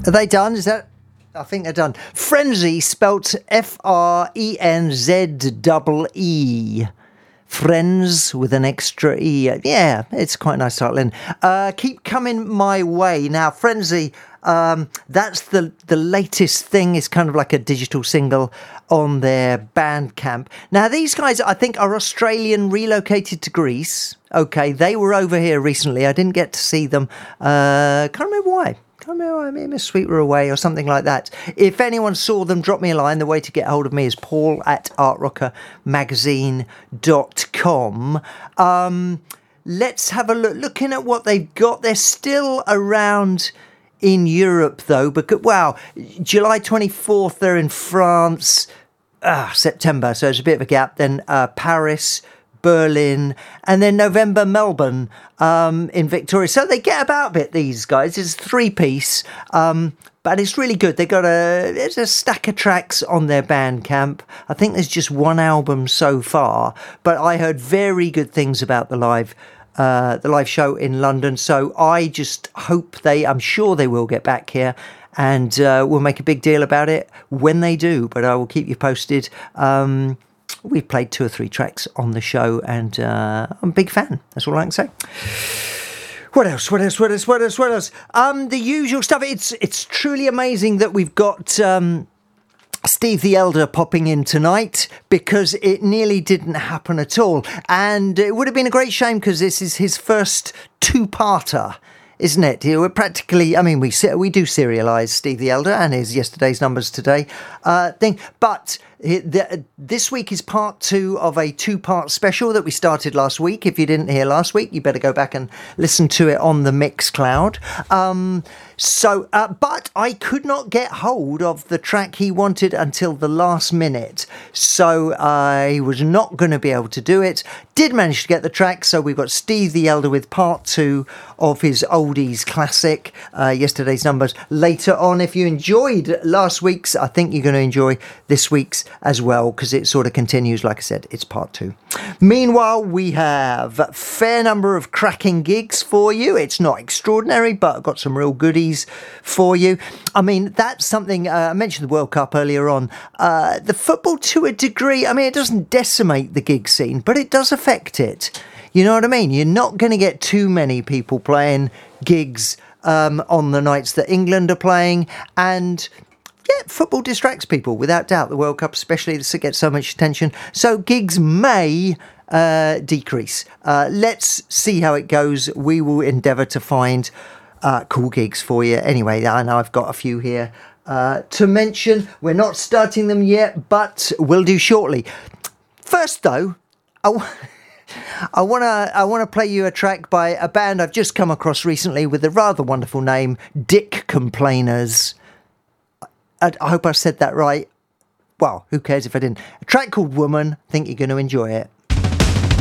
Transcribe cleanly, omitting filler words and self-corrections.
Are they done? Is that... I think they're done. Frenzy, spelt F-R-E-N-Z-E-E. Friends with an extra E. Yeah, it's quite a nice title. And Keep Coming My Way. Now, Frenzy, that's the latest thing. It's kind of like a digital single on their Bandcamp. Now, these guys, I think, are Australian, relocated to Greece. Okay, they were over here recently. I didn't get to see them. Can't remember why. Maybe Miss Sweet were away or something like that. If anyone saw them, drop me a line. The way to get hold of me is paul@artrockermagazine.com. Let's have a look. Looking at what they've got, they're still around in Europe, though. Because, wow, July 24th, they're in France. September, so there's a bit of a gap. Then Paris, Berlin, and then November, Melbourne, in Victoria. So they get about a bit, these guys. It's a 3-piece, but it's really good. They got there's a stack of tracks on their Bandcamp. I think there's just one album so far, but I heard very good things about the live show in London. So I just hope I'm sure they will get back here, and we'll make a big deal about it when they do, but I will keep you posted. We've played 2 or 3 tracks on the show, and I'm a big fan. That's all I can say. What else? The usual stuff. It's truly amazing that we've got Steve the Elder popping in tonight, because it nearly didn't happen at all. And it would have been a great shame, because this is his first 2-parter, isn't it? We're practically, I mean, we do serialise Steve the Elder and his Yesterday's Numbers Today thing, but this week is part 2 of a 2-part special that we started last week. If you didn't hear last week, you better go back and listen to it on the Mixcloud. But I could not get hold of the track he wanted until the last minute, so I was not going to be able to do it. Did manage to get the track, so we've got Steve the Elder with part 2 of his oldies classic, Yesterday's Numbers, later on. If you enjoyed last week's, I think you're going to enjoy this week's as well, because it sort of continues. Like I said, it's part 2. Meanwhile, we have a fair number of cracking gigs for you. It's not extraordinary, but I've got some real goodies for you. I mean, that's something, I mentioned the World Cup earlier on. The football, to a degree, I mean, it doesn't decimate the gig scene, but it does affect it. You know what I mean? You're not going to get too many people playing gigs on the nights that England are playing, and yeah, football distracts people, without doubt. The World Cup especially gets so much attention. So gigs may decrease. Let's see how it goes. We will endeavour to find cool gigs for you. Anyway, I know I've got a few here to mention. We're not starting them yet, but we'll do shortly. First, though, I want to play you a track by a band I've just come across recently with a rather wonderful name, Dick Complainers. I hope I said that right. Well, who cares if I didn't. A track called Woman. I think you're going to enjoy it.